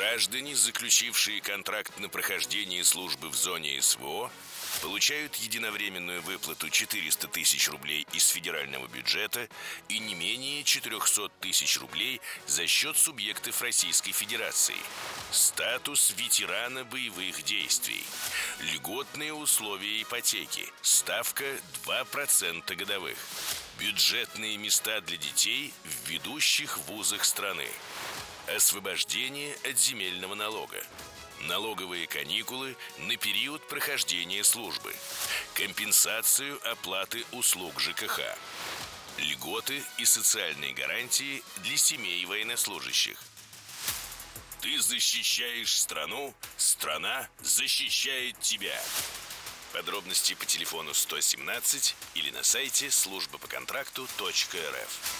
Граждане, заключившие контракт на прохождение службы в зоне СВО, получают единовременную выплату 400 тысяч рублей из федерального бюджета и не менее 400 тысяч рублей за счет субъектов Российской Федерации. Статус ветерана боевых действий. Льготные условия ипотеки. Ставка 2% годовых. Бюджетные места для детей в ведущих вузах страны. Освобождение от земельного налога. Налоговые каникулы на период прохождения службы. Компенсацию оплаты услуг ЖКХ. Льготы и социальные гарантии для семей военнослужащих. Ты защищаешь страну, страна защищает тебя. Подробности по телефону 117 или на сайте службапоконтракту.рф.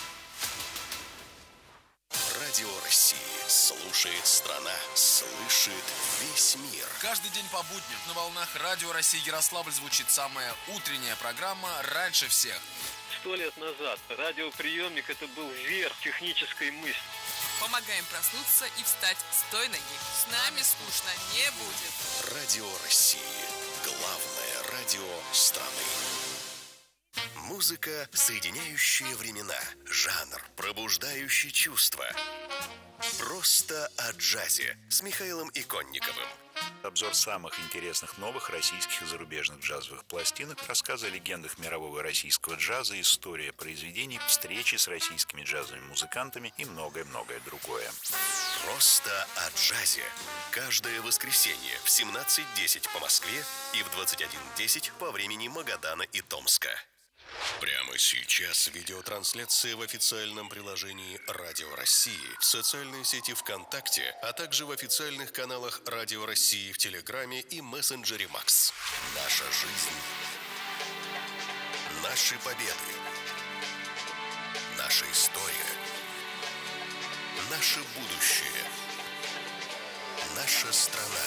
Радио России слушает страна, слышит весь мир. Каждый день по будням на волнах Радио России Ярославль звучит самая утренняя программа «Раньше всех». 100 лет назад радиоприемник – это был верх технической мысли. Помогаем проснуться и встать с той ноги. С нами скучно не будет. Радио России. Главное радио страны. Музыка, соединяющая времена. Жанр, пробуждающий чувства. Просто о джазе с Михаилом Иконниковым. Обзор самых интересных новых российских и зарубежных джазовых пластинок, рассказы о легендах мирового и российского джаза, история произведений, встречи с российскими джазовыми музыкантами и многое-многое другое. Просто о джазе. Каждое воскресенье в 17:10 по Москве и в 21:10 по времени Магадана и Томска. Прямо сейчас видеотрансляция в официальном приложении Радио России, в социальной сети ВКонтакте, а также в официальных каналах Радио России в Телеграме и мессенджере Макс. Наша жизнь. Наши победы. Наша история. Наше будущее. Наша страна.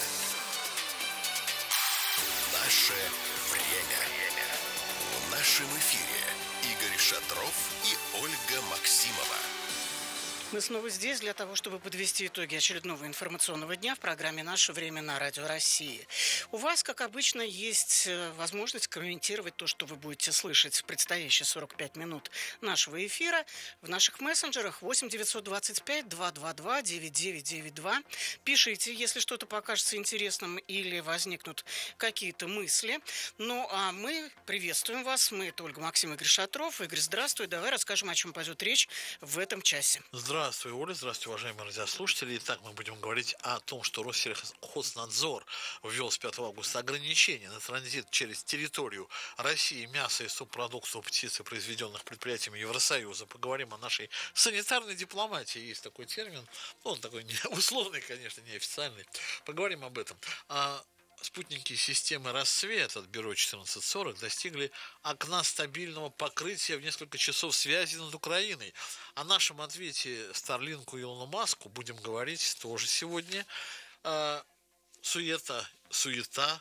Наше время. В нашем эфире Игорь Шатров и Ольга Максимова. Мы снова здесь для того, чтобы подвести итоги очередного информационного дня в программе «Наше время» на Радио России. У вас, как обычно, есть возможность комментировать то, что вы будете слышать в предстоящие 45 минут нашего эфира в наших мессенджерах 8 925 222 9992. Пишите, если что-то покажется интересным или возникнут какие-то мысли. Ну, а мы приветствуем вас. Мы это Ольга Максимова, Игорь Шатров. Игорь, здравствуй. Давай расскажем, о чем пойдет речь в этом часе. Здравствуй, Оля, здравствуйте, уважаемые радиослушатели. Итак, мы будем говорить о том, что Россельхознадзор ввел с 5 августа ограничения на транзит через территорию России мяса и субпродуктов птицы, произведенных предприятиями Евросоюза. Поговорим о нашей санитарной дипломатии. Есть такой термин, он такой условный, конечно, неофициальный. Поговорим об этом. Спутники системы «Рассвет» от бюро 1440 достигли окна стабильного покрытия в несколько часов связи над Украиной. О нашем ответе Старлинку и Илону Маску будем говорить тоже сегодня. Суета